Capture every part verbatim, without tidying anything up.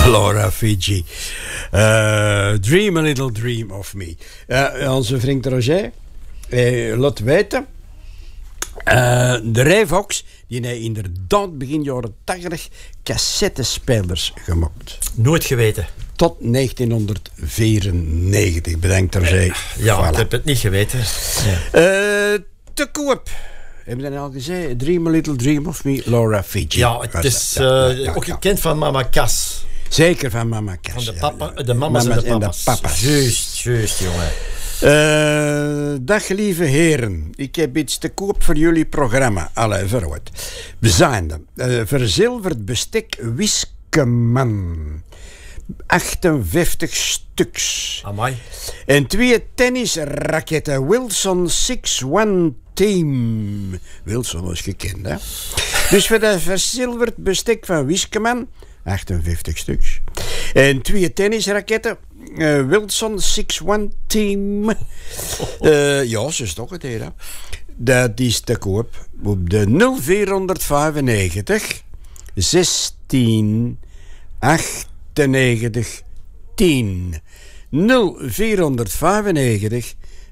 Laura Fiji. Uh, dream a little dream of me. Uh, onze vriend Roger uh, laat weten. Uh, de Rijvox, die heeft inderdaad begin jaren tachtig cassettespelers gemaakt. Nooit geweten. Tot negentienhonderdvierennegentig, bedenkt er zij. Ja, voilà. Ik heb het niet geweten. Ja. Uh, te koop. Hebben we dat al gezegd? Dream a little dream of me, Laura Fiji. Ja, het is uh, ja, ja, ook ja. gekend van Mama Cas. Zeker van Mama Cas. Van de, ja, papa, ja. de mama's, mama's en de papa's. En de papa's. Juist, juist, jongen. Uh, dag lieve heren, ik heb iets te koop voor jullie programma. Allee, vooruit. We zijn er. Uh, verzilverd bestek Wiskeman. achtenvijftig stuks. Amai. En twee tennisraketten Wilson zes een Team. Wilson is gekend, hè? Dus voor dat verzilverd bestek van Wiskeman, achtenvijftig stuks. En twee tennisraketten uh, Wilson zes een Team. Uh, ja, ze is toch het hier, hè? Dat is te koop op de nul vierhonderdvijfennegentig zestien achtennegentig tien. nul vierhonderdvijfennegentig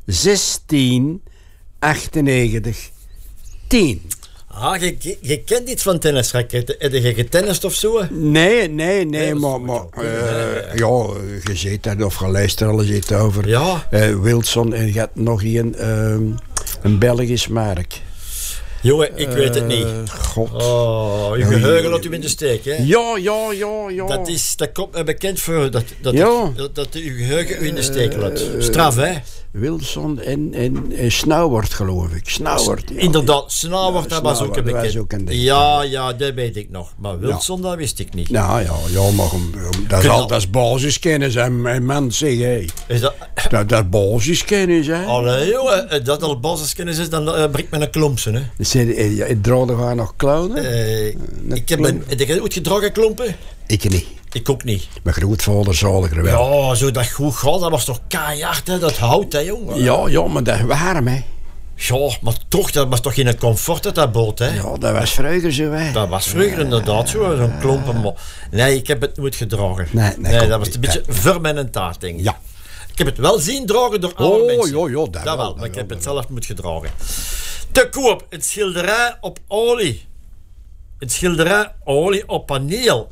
zestien achtennegentig tien. Ah, je, je, je kent iets van tennisraketten. Heb je getennist of zo? Nee, nee, nee, nee maar, maar uh, ja, je ziet dat of je luistert al eens over. Ja. Uh, Wilson en je hebt nog een, uh, een Belgisch merk. Jongen, ik uh, weet het niet. God. Oh, je geheugen laat u in de steek, hè? Ja, ja, ja, ja. Dat is, dat komt mij bekend voor, dat, dat, ja. dat, dat uw geheugen u in de steek laat. Straf, hè? Wilson en, en, en Snauwert, geloof ik. Snauwert, ja. Inderdaad, Snauwert, dat was ook een bekend. Was ook een ding. Ja, ja, dat weet ik nog. Maar Wilson, ja. Dat wist ik niet. Nou ja, ja maar um, dat, is al, dat is basiskennis, hè, mensen. Hey. Is dat... Dat, dat is basiskennis, hè. Allee, jongen, dat al basiskennis is, dan uh, brengt men een klompje, hè. Ik droog er nog klauwen? Uh, ik heb een... Heb je ooit gedragen klompen? Ik niet. Ik ook niet. Mijn grootvader zaliger wel. Ja, zo dat goed gaat, dat was toch keihard, hè, dat hout, hè, jongen. Ja, ja, maar dat warm, hè. Ja, maar toch, dat was toch geen comfort, dat, dat boot, hè. Ja, dat was vroeger zo, hè. Dat was vroeger inderdaad zo, zo'n klompen. Maar nee, ik heb het nooit gedragen. Nee, nee, nee dat was een beetje nee. voor mijn taart, denk ik. Ja. Ik heb het wel zien dragen door andere oh, mensen. Oh, ja, ja, dat, dat wel. wel, Dat maar ik wel, heb het wel. zelf moeten gedragen. Te koop, het schilderij op olie. Het schilderij olie op paneel.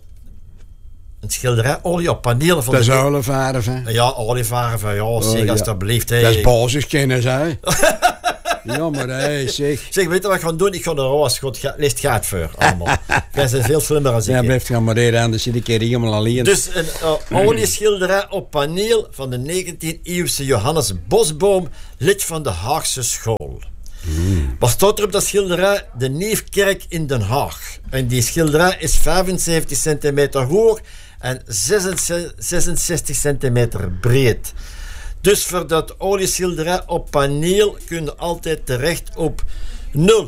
Een schilderij olie op paneel. Van dat is de... olieverf, hè? Ja, olieverf, ja, zeg, oh, ja. alsjeblieft. Hey. Dat is basiskennis, hè? Ja, maar hey, zeg. Zeg, weet je wat we gaan doen? Ik ga naar Roos, lees het gaat voor, allemaal. Jij bent veel slimmer dan ik. Ja, blijft gaan maar hier aan, dan zit ik hier helemaal alleen. Dus een uh, olieschilderij op paneel van de negentiende-eeuwse Johannes Bosboom, lid van de Haagse school. Mm. Wat staat er op dat schilderij? De Neefkerk in Den Haag. En die schilderij is vijfenzeventig centimeter hoog en zesenzestig centimeter breed. Dus voor dat olieschilderij op paneel kun je altijd terecht op nul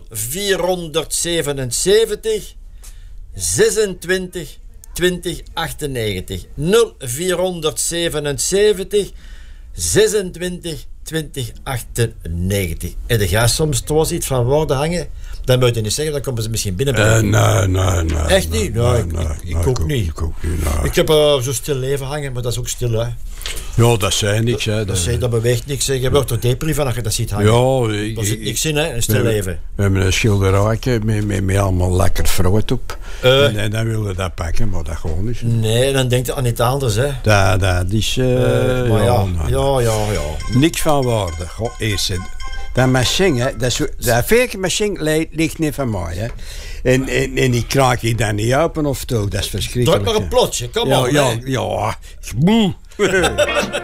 vierhonderdzevenenzeventig zesentwintig twintig achtennegentig. nul vierhonderdzevenenzeventig zesentwintig twintig achtennegentig. En de ga soms toch iets van woorden hangen? Dan moet je niet zeggen, dan komen ze misschien binnen. Uh, nee, nee, nee. Echt niet? Nee, nee, ik, nee, ik, ik, nee, ook ik niet. Ik, ook niet nee. Ik heb uh, zo stil leven hangen, maar dat is ook stil, hè. Ja, dat zei niks, hè. Dat, dat, dat beweegt niks. Je wordt er depri van als je dat ziet hangen. Ja, ik, daar zit niks in, hè, een stil leven. We hebben een schilderijtje met, met, met allemaal lekker fruit op. Uh, en, en dan wilde dat pakken, maar dat gewoon niet. Nee, dan denkt je aan iets anders, hè. Dat, dat is... Uh, uh, maar ja, ja, ja, ja, ja. Niks van waarde. Goh, eerst... Dat machine, hè, dat, dat veermachine ligt niet van mij. Hè. En, en, en ik krijg je dan niet open of toe, dat is verschrikkelijk. Druk maar een plotje, kom ja, op. Ja, ja, ja.